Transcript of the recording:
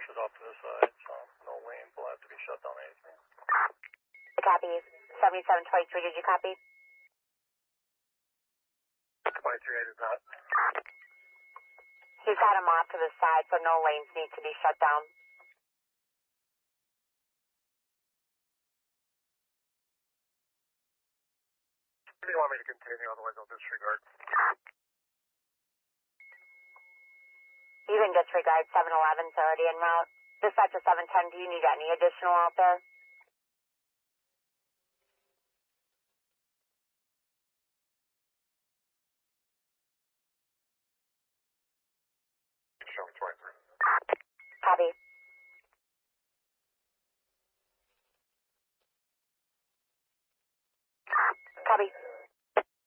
crashes off to the side, so no lanes will have to be shut down or anything. Copy. 7723, did you copy? 23, I did not. He's had him off to the side, so no lanes need to be shut down. Do you want me to continue? Otherwise, I'll disregard. You can disregard 711's already en route. Dispatcher 710, do you need any additional out there? Show me 23. Copy. Copy.